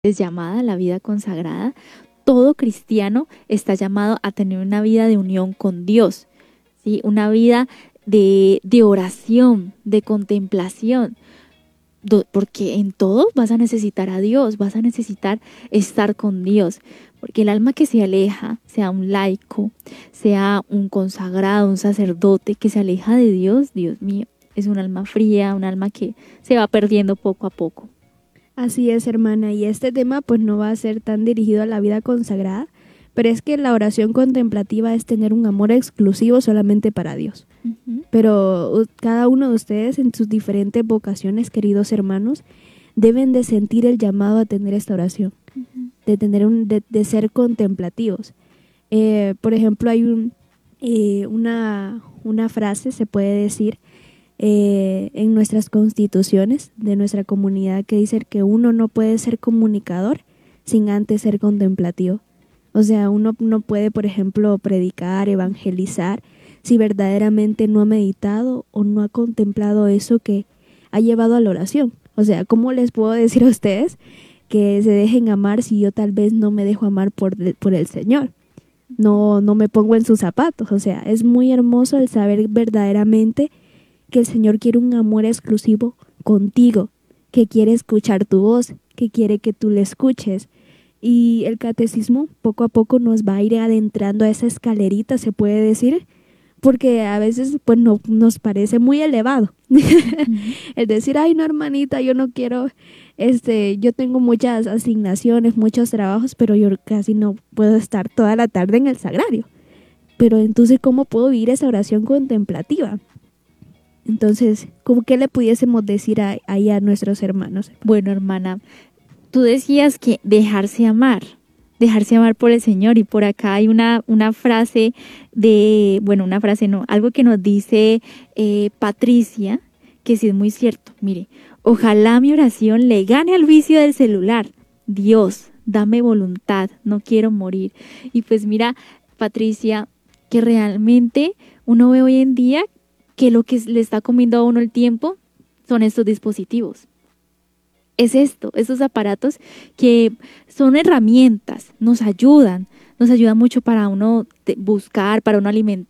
es llamada a la vida consagrada. Todo cristiano está llamado a tener una vida de unión con Dios, ¿sí? Una vida de oración, de contemplación, porque en todo vas a necesitar a Dios, vas a necesitar estar con Dios, porque el alma que se aleja, sea un laico, sea un consagrado, un sacerdote que se aleja de Dios, Dios mío, es un alma fría, un alma que se va perdiendo poco a poco. Así es, hermana, y este tema pues no va a ser tan dirigido a la vida consagrada, pero es que la oración contemplativa es tener un amor exclusivo solamente para Dios. Pero cada uno de ustedes en sus diferentes vocaciones, queridos hermanos, deben de sentir el llamado a tener esta oración, de tener de ser contemplativos. Por ejemplo, hay una frase, se puede decir, en nuestras constituciones de nuestra comunidad que dice que uno no puede ser comunicador sin antes ser contemplativo. O sea, uno no puede, por ejemplo, predicar, evangelizar, si verdaderamente no ha meditado o no ha contemplado eso que ha llevado a la oración. O sea, ¿cómo les puedo decir a ustedes que se dejen amar si yo tal vez no me dejo amar por el Señor? No me pongo en sus zapatos. O sea, es muy hermoso el saber verdaderamente que el Señor quiere un amor exclusivo contigo, que quiere escuchar tu voz, que quiere que tú le escuches. Y el catecismo poco a poco nos va a ir adentrando a esa escalerita, se puede decir, porque a veces pues no, nos parece muy elevado. El decir, ay no hermanita, yo no quiero, yo tengo muchas asignaciones, muchos trabajos, pero yo casi no puedo estar toda la tarde en el sagrario. Pero entonces, ¿cómo puedo vivir esa oración contemplativa? Entonces, ¿cómo qué le pudiésemos decir ahí a nuestros hermanos? Bueno, hermana, tú decías que dejarse amar por el Señor, y por acá hay una frase una frase no, algo que nos dice Patricia, que sí es muy cierto. Mire, ojalá mi oración le gane al vicio del celular. Dios, dame voluntad, no quiero morir. Y pues mira, Patricia, que realmente uno ve hoy en día que lo que le está comiendo a uno el tiempo son estos dispositivos. Es estos aparatos que son herramientas, nos ayudan mucho para uno buscar, para uno alimentar